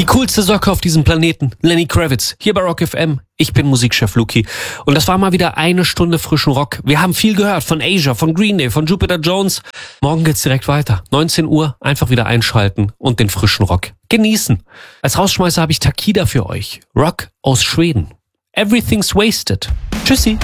Die coolste Socke auf diesem Planeten, Lenny Kravitz, hier bei Rock FM. Ich bin Musikchef Luki und das war mal wieder eine Stunde frischen Rock. Wir haben viel gehört von Asia, von Green Day, von Jupiter Jones. Morgen geht's direkt weiter. 19 Uhr, einfach wieder einschalten und den frischen Rock genießen. Als Rausschmeißer habe ich Takida für euch. Rock aus Schweden. Everything's wasted. Tschüssi.